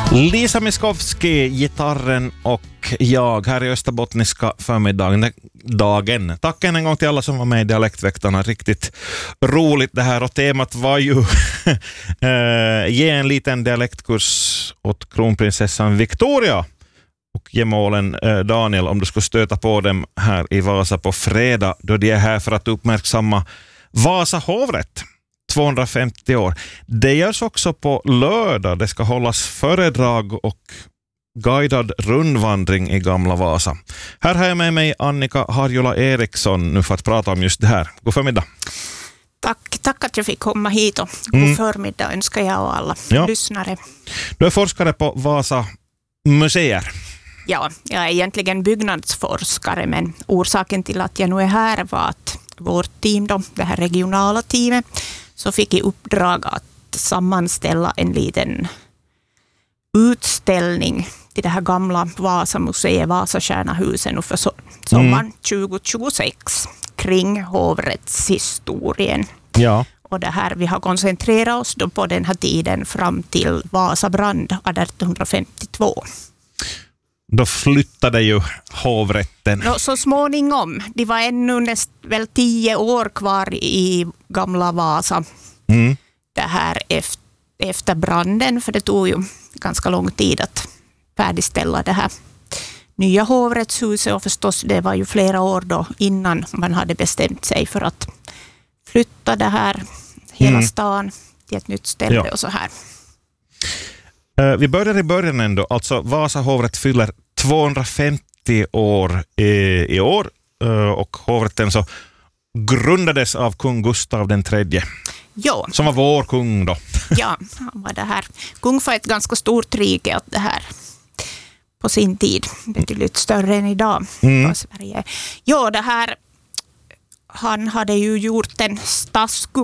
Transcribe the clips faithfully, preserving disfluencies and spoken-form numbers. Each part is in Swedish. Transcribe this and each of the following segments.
Lisa Miskovsky, gitarren och jag här i Österbottniska förmiddagen. Dagen. Tack än en gång till alla som var med i Dialektväktarna. Riktigt roligt det här, och temat var ju ge en liten dialektkurs åt kronprinsessan Victoria och gemålen Daniel om du skulle stöta på dem här i Vasa på fredag, då de är här för att uppmärksamma Vasa hovrätt. tvåhundrafemtio år. Det görs också på lördag. Det ska hållas föredrag och guidad rundvandring i Gamla Vasa. Här har jag med mig Annika Harjula Eriksson nu för att prata om just det här. God förmiddag. Tack, tack att jag fick komma hit, och god mm. förmiddag önskar jag och alla ja. lyssnare. Du är forskare på Vasa museer. Ja, jag är egentligen byggnadsforskare, men orsaken till att jag nu är här var att vårt team, då, det här regionala teamet, så fick i uppdrag att sammanställa en liten utställning till det här gamla Vasamuseet, Vasastjärnahusen, för sommaren mm. tjugo tjugosex kring hovrättshistorien. Ja. Och det här, vi har koncentrerat oss då på den här tiden fram till Vasabrand arton femtiotvå. Då flyttade ju hovrätten. No, så småningom. Det var ännu näst, väl tio år kvar i Gamla Vasa. Mm. Det här efter, efter branden, för det tog ju ganska lång tid att färdigställa det här nya hovrättshuset, och förstås det var ju flera år då innan man hade bestämt sig för att flytta det här hela mm. stan till ett nytt ställe ja. och så här. Uh, vi börjar i början ändå. Alltså Vasa hovrätt fyller tvåhundrafemtio år i, i år uh, och hovrätten så grundades av kung Gustav den tredje. Ja. Som var vår kung då. Ja, han var det här. Kung för ett ganska stort rike att det här på sin tid. Betydligt större än idag mm. på Sverige. Ja, det här, han hade ju gjort en statskupp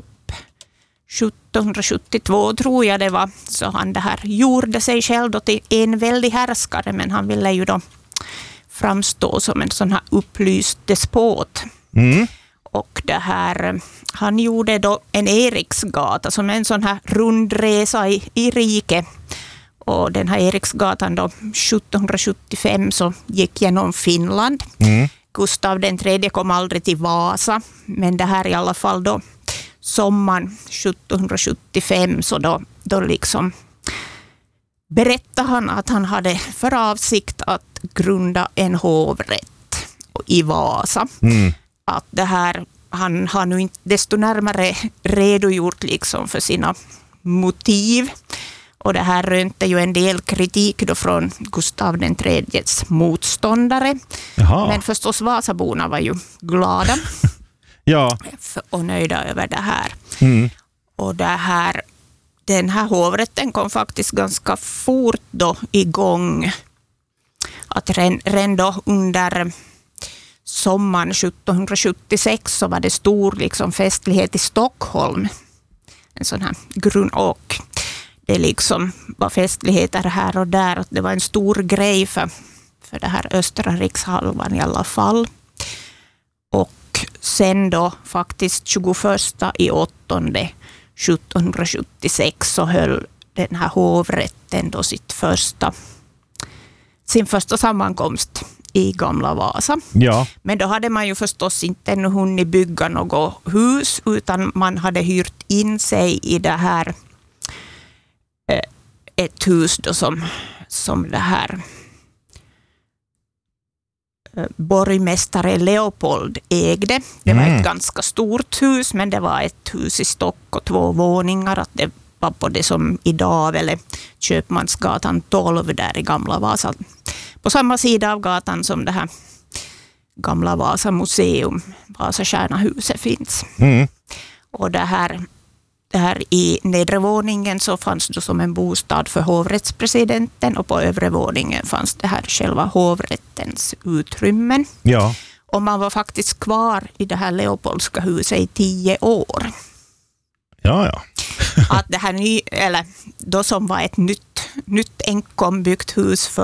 sjuttonhundrasjuttiotvå tror jag det var, så han det här gjorde sig själv då till en väldig härskare, men han ville ju då framstå som en sån här upplyst despot. Mm. Och det här, han gjorde då en Eriksgata som en sån här rundresa i, i rike. Och den här Eriksgatan då sjuttonhundrasjuttiofem så gick genom Finland. Mm. Gustav den tredje kom aldrig till Vasa, men det här i alla fall då sommaren sjuttonhundrasjuttiofem så då, då liksom berättade han att han hade för avsikt att grunda en hovrätt i Vasa. Mm. Att det här, han har nu inte desto närmare redogjort liksom för sina motiv. Och det här rönte ju en del kritik då från Gustav den tredjes motståndare. Jaha. Men förstås Vasaborna var ju glada. Ja. Och nöjda över det här. Mm. Och det här, den här hovrätten kom faktiskt ganska fort då igång. Att redan då under sommaren sjuttonhundrasjuttiosex så var det stor liksom festlighet i Stockholm. En sån här grund, och det liksom var festligheter här och där. Det var en stor grej för, för det här östra rikshalvan i alla fall. Och sen då faktiskt tjugoförsta i åttonde sjuttonhundrasjuttiosex så höll den här hovrätten då sitt första, sin första sammankomst i Gamla Vasa. Ja. Men då hade man ju förstås inte ännu hunnit bygga något hus, utan man hade hyrt in sig i det här ett hus då som, som det här borgmästare Leopold ägde. Det var mm. ett ganska stort hus, men det var ett hus i stock och två våningar. Att det var på det som idag, eller Köpmansgatan tolv där i Gamla Vasa. På samma sida av gatan som det här Gamla Vasa museum, Vasastjärnahuset, finns. Mm. Och det här, det här i nedre våningen så fanns det som en bostad för hovrättspresidenten, och på övre våningen fanns det här själva hovrättens utrymmen. Ja. Och man var faktiskt kvar i det här Leopoldska huset i tio år. Ja, ja. Att det här ny, eller då som var ett nytt, nytt enkombyggt hus för